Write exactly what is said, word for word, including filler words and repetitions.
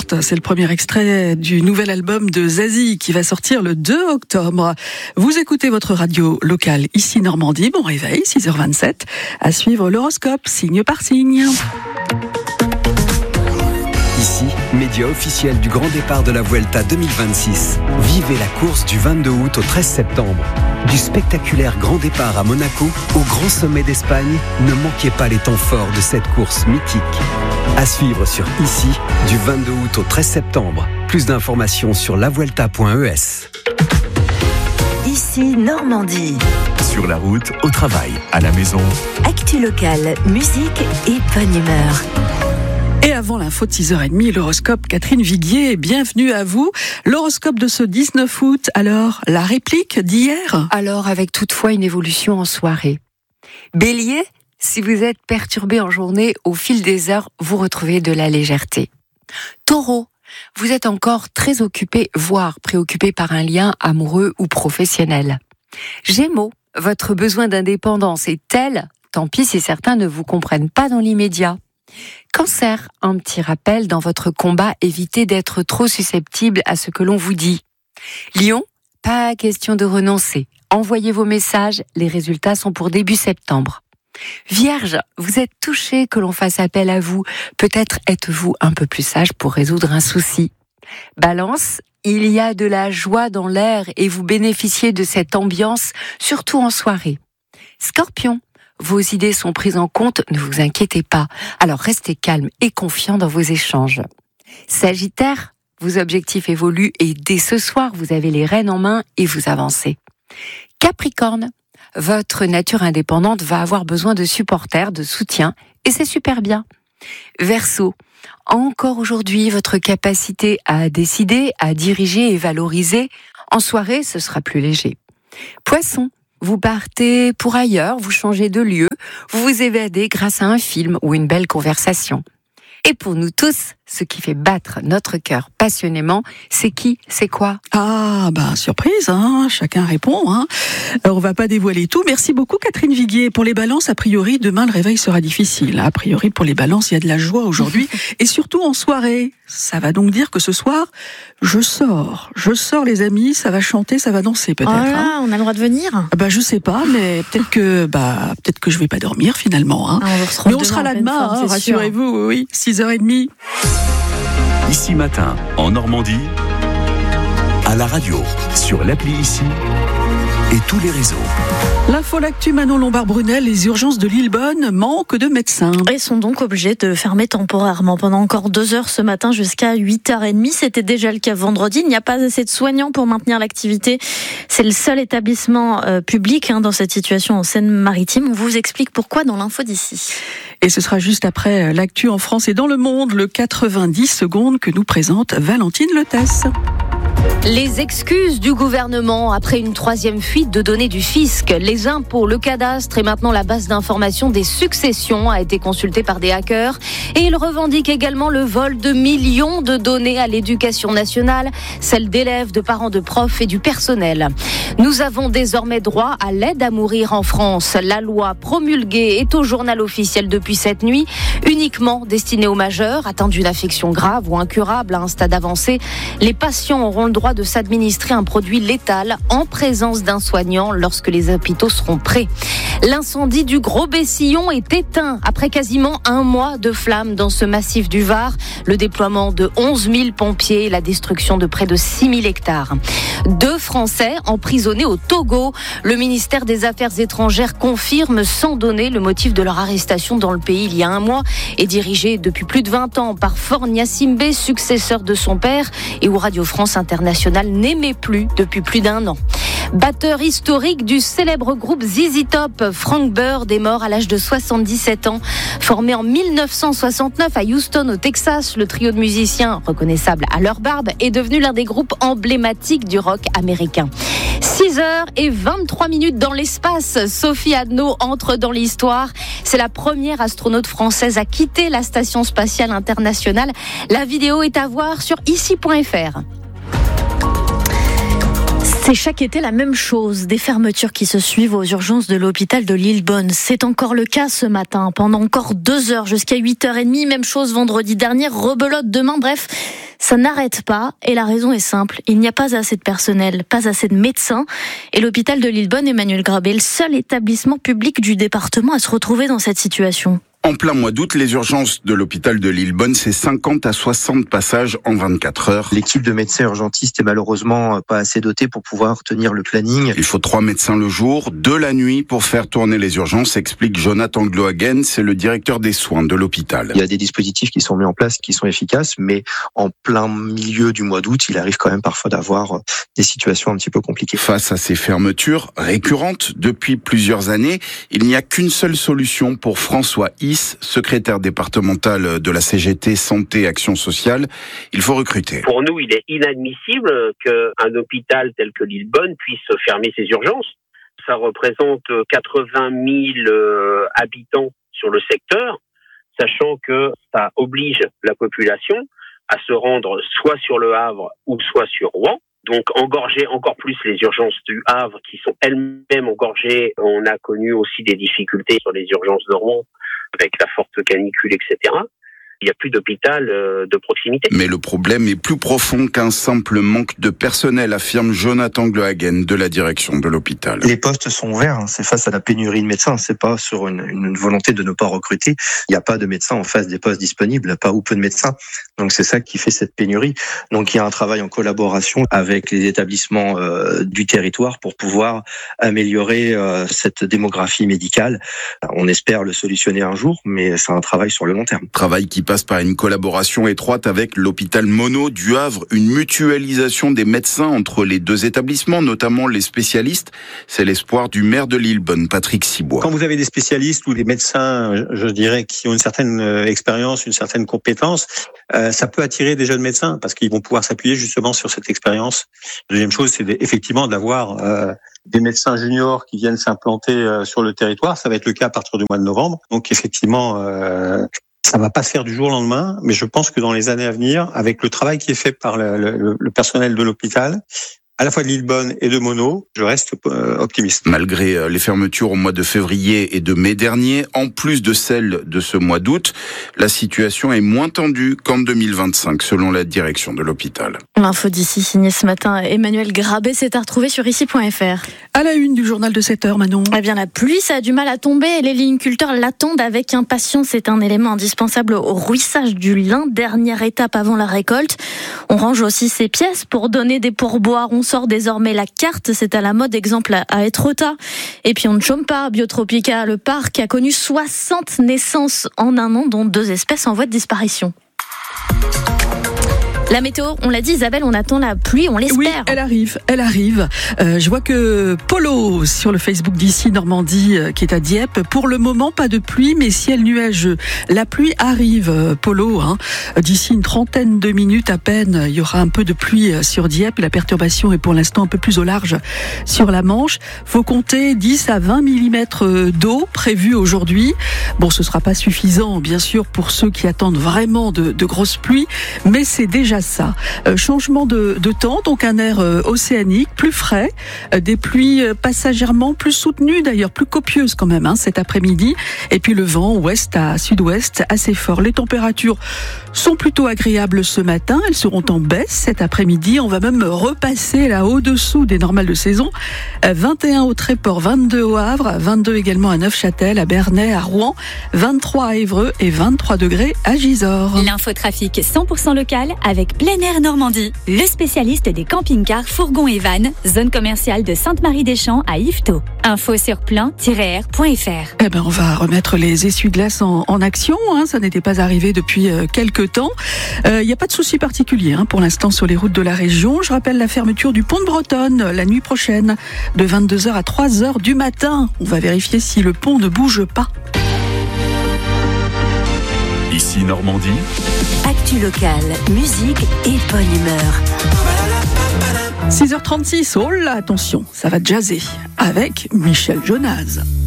Ghost, c'est le premier extrait du nouvel album de Zazie qui va sortir le deux octobre. Vous écoutez votre radio locale ici Normandie, bon réveil, six heures vingt-sept. À suivre l'horoscope, signe par signe. Ici, média officiel du grand départ de la Vuelta deux mille vingt-six. Vivez la course du vingt-deux août au treize septembre. Du spectaculaire grand départ à Monaco au grand sommet d'Espagne, ne manquez pas les temps forts de cette course mythique. À suivre sur Ici, du vingt-deux août au treize septembre. Plus d'informations sur la vuelta point e s. Ici Normandie. Sur la route, au travail, à la maison. Actu locale, musique et bonne humeur. Et avant l'info de six heures trente, l'horoscope Catherine Viguier, bienvenue à vous. L'horoscope de ce dix-neuf août, alors la réplique d'hier ? Alors avec toutefois une évolution en soirée. Bélier, si vous êtes perturbé en journée, au fil des heures, vous retrouvez de la légèreté. Taureau, vous êtes encore très occupé, voire préoccupé par un lien amoureux ou professionnel. Gémeaux, votre besoin d'indépendance est tel, tant pis si certains ne vous comprennent pas dans l'immédiat. Cancer, un petit rappel dans votre combat, évitez d'être trop susceptible à ce que l'on vous dit. Lion, pas question de renoncer. Envoyez vos messages, les résultats sont pour début septembre. Vierge, vous êtes touché que l'on fasse appel à vous. Peut-être êtes-vous un peu plus sage pour résoudre un souci. Balance, il y a de la joie dans l'air et vous bénéficiez de cette ambiance, surtout en soirée. Scorpion, vos idées sont prises en compte, ne vous inquiétez pas. Alors restez calme et confiant dans vos échanges. Sagittaire, vos objectifs évoluent et dès ce soir, vous avez les rênes en main et vous avancez. Capricorne, votre nature indépendante va avoir besoin de supporters, de soutien et c'est super bien. Verseau, encore aujourd'hui, votre capacité à décider, à diriger et valoriser, en soirée, ce sera plus léger. Poisson, vous partez pour ailleurs, vous changez de lieu, vous vous évadez grâce à un film ou une belle conversation. Et pour nous tous, ce qui fait battre notre cœur passionnément, c'est qui, c'est quoi ? Ah, bah surprise, hein, chacun répond. Hein. Alors, on va pas dévoiler tout. Merci beaucoup Catherine Viguier. Pour les balances, a priori, demain le réveil sera difficile. A priori, pour les balances, il y a de la joie aujourd'hui et surtout en soirée. Ça va donc dire que ce soir, je sors. Je sors les amis, ça va chanter, ça va danser peut-être. Oh là, hein. on a le droit de venir ? Bah je sais pas, mais peut-être que bah peut-être que je vais pas dormir finalement. Hein. Ah, on mais on sera là demain, forme, hein, rassurez-vous. Oui, six heures trente. Ici matin, en Normandie, à la radio, sur l'appli Ici et tous les réseaux. L'info l'actu Manon Lombard-Brunel, les urgences de Lillebonne manquent de médecins. Ils sont donc obligés de fermer temporairement pendant encore deux heures ce matin jusqu'à huit heures trente. C'était déjà le cas vendredi. Il n'y a pas assez de soignants pour maintenir l'activité. C'est le seul établissement euh, public hein, dans cette situation en Seine-Maritime. On vous explique pourquoi dans l'info d'ici. Et ce sera juste après l'actu en France et dans le monde, le quatre-vingt-dix secondes que nous présente Valentine Letesse. Les excuses du gouvernement après une troisième fuite de données du fisc. Les impôts, le cadastre et maintenant la base d'information des successions a été consultée par des hackers. Et il revendique également le vol de millions de données à l'éducation nationale, celles d'élèves, de parents, de profs et du personnel. Nous avons désormais droit à l'aide à mourir en France. La loi promulguée est au journal officiel depuis cette nuit, uniquement destinée aux majeurs atteints d'une affection grave ou incurable à un stade avancé. Les patients auront le droit de s'administrer un produit létal en présence d'un soignant lorsque les hôpitaux seront prêts. L'incendie du Gros Bessillon est éteint après quasiment un mois de flammes dans ce massif du Var. Le déploiement de onze mille pompiers et la destruction de près de six mille hectares. Deux Français emprisonnés au Togo. Le ministère des Affaires étrangères confirme sans donner le motif de leur arrestation dans le pays il y a un mois et dirigé depuis plus de vingt ans par Faure Gnassingbé, successeur de son père et où Radio France Internationale n'aimait plus depuis plus d'un an. Batteur historique du célèbre groupe Z Z Top, Frank Bird est mort à l'âge de soixante-dix-sept ans. Formé en mille neuf cent soixante-neuf à Houston, au Texas, le trio de musiciens, reconnaissable à leur barbe, est devenu l'un des groupes emblématiques du rock américain. six heures vingt-trois minutes dans l'espace. Sophie Adno entre dans l'histoire. C'est la première astronaute française à quitter la Station Spatiale Internationale. La vidéo est à voir sur ici point f r. C'est chaque été la même chose, des fermetures qui se suivent aux urgences de l'hôpital de Lillebonne. C'est encore le cas ce matin, pendant encore deux heures jusqu'à huit heures trente, même chose vendredi dernier, rebelote demain, bref... Ça n'arrête pas et la raison est simple. Il n'y a pas assez de personnel, pas assez de médecins. Et l'hôpital de Lillebonne, Emmanuel Grabé, le seul établissement public du département à se retrouver dans cette situation. En plein mois d'août, les urgences de l'hôpital de Lillebonne, c'est cinquante à soixante passages en vingt-quatre heures. L'équipe de médecins urgentistes est malheureusement pas assez dotée pour pouvoir tenir le planning. Il faut trois médecins le jour, deux la nuit pour faire tourner les urgences, explique Jonathan Glohagen, c'est le directeur des soins de l'hôpital. Il y a des dispositifs qui sont mis en place, qui sont efficaces, mais en plein milieu du mois d'août, il arrive quand même parfois d'avoir des situations un petit peu compliquées. Face à ces fermetures récurrentes depuis plusieurs années, il n'y a qu'une seule solution pour François I, secrétaire départemental de la C G T Santé Action Sociale. Il faut recruter. Pour nous, il est inadmissible qu'un hôpital tel que Lillebonne puisse fermer ses urgences. Ça représente quatre-vingt mille habitants sur le secteur, sachant que ça oblige la population à se rendre soit sur le Havre ou soit sur Rouen. Donc engorger encore plus les urgences du Havre qui sont elles-mêmes engorgées. On a connu aussi des difficultés sur les urgences de Rouen avec la forte canicule, et cetera. Il n'y a plus d'hôpital de proximité. Mais le problème est plus profond qu'un simple manque de personnel, affirme Jonathan Glohagen de la direction de l'hôpital. Les postes sont ouverts, hein. C'est face à la pénurie de médecins, c'est pas sur une, une volonté de ne pas recruter. Il n'y a pas de médecins en face des postes disponibles, pas ou peu de médecins. Donc c'est ça qui fait cette pénurie. Donc il y a un travail en collaboration avec les établissements euh, du territoire pour pouvoir améliorer euh, cette démographie médicale. On espère le solutionner un jour, mais c'est un travail sur le long terme. Travail qui passe par une collaboration étroite avec l'hôpital Monod du Havre, une mutualisation des médecins entre les deux établissements, notamment les spécialistes. C'est l'espoir du maire de Lillebonne, Patrick Cibois. Quand vous avez des spécialistes ou des médecins, je dirais, qui ont une certaine expérience, une certaine compétence, euh, ça peut attirer des jeunes médecins parce qu'ils vont pouvoir s'appuyer justement sur cette expérience. Deuxième chose, c'est effectivement d'avoir euh, des médecins juniors qui viennent s'implanter euh, sur le territoire. Ça va être le cas à partir du mois de novembre. Donc effectivement, euh, ça va pas se faire du jour au lendemain, mais je pense que dans les années à venir, avec le travail qui est fait par le, le, le personnel de l'hôpital, à la fois de Lillebonne et de Monod, je reste optimiste. Malgré les fermetures au mois de février et de mai dernier, en plus de celles de ce mois d'août, la situation est moins tendue qu'en deux mille vingt-cinq, selon la direction de l'hôpital. L'info d'ici, signée ce matin, Emmanuel Grabé, c'est à retrouver sur ici point f r. À la une du journal de sept heures, Manon. Eh bien, la pluie, ça a du mal à tomber et les ligniculteurs l'attendent avec impatience. C'est un élément indispensable au ruissage du lin, dernière étape avant la récolte. On range aussi ses pièces pour donner des pourboires. On sort désormais la carte, c'est à la mode, exemple à Etretat. Et puis on ne chôme pas, Biotropica, le parc a connu soixante naissances en un an, dont deux espèces en voie de disparition. La météo, on l'a dit Isabelle, on attend la pluie, on l'espère. Oui, elle arrive, elle arrive. Euh, je vois que Polo, sur le Facebook d'ici Normandie, euh, qui est à Dieppe, pour le moment, pas de pluie, mais ciel nuageux. La pluie arrive, euh, Polo. Hein. D'ici une trentaine de minutes à peine, il y aura un peu de pluie sur Dieppe. La perturbation est pour l'instant un peu plus au large sur la Manche. Faut compter dix à vingt millimètres d'eau prévus aujourd'hui. Bon, ce sera pas suffisant, bien sûr, pour ceux qui attendent vraiment de, de grosses pluies, mais c'est déjà ça. Euh, changement de, de temps, donc un air euh, océanique, plus frais, euh, des pluies euh, passagèrement plus soutenues, d'ailleurs plus copieuses quand même hein, cet après-midi, et puis le vent ouest à sud-ouest assez fort. Les températures sont plutôt agréables ce matin, elles seront en baisse cet après-midi, on va même repasser là au-dessous des normales de saison. Euh, vingt et un au Tréport, vingt-deux au Havre, vingt-deux également à Neufchâtel, à Bernay, à Rouen, vingt-trois à Évreux et vingt-trois degrés à Gisors. L'infotrafic cent pour cent local avec Plein Air Normandie, le spécialiste des camping-cars, fourgons et vannes, zone commerciale de Sainte-Marie-des-Champs à Yvetot. Info sur plein tiret r point f r. Eh ben, on va remettre les essuie-glaces en, en action. Hein. Ça n'était pas arrivé depuis euh, quelques temps. Il euh, n'y a pas de souci particulier hein, pour l'instant sur les routes de la région. Je rappelle la fermeture du pont de Bretonne la nuit prochaine, de vingt-deux heures à trois heures du matin. On va vérifier si le pont ne bouge pas. Ici Normandie. Actu locale, musique et bonne humeur. six heures trente-six, oh là, attention, ça va jazzer avec Michel Jonas.